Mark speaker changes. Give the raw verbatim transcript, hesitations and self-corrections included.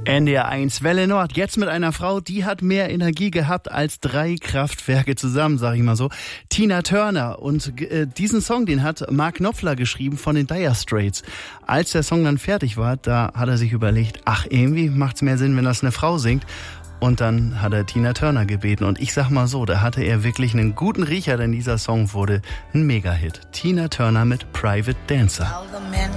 Speaker 1: N D R eins Welle Nord, jetzt mit einer Frau, die hat mehr Energie gehabt als drei Kraftwerke zusammen, sag ich mal so. Tina Turner. Und äh, diesen Song, den hat Mark Knopfler geschrieben von den Dire Straits. Als der Song dann fertig war, da hat er sich überlegt, ach, irgendwie macht's mehr Sinn, wenn das eine Frau singt. Und dann hat er Tina Turner gebeten. Und ich sag mal so, da hatte er wirklich einen guten Riecher, denn dieser Song wurde ein Mega-Hit. Tina Turner mit Private Dancer.
Speaker 2: All the men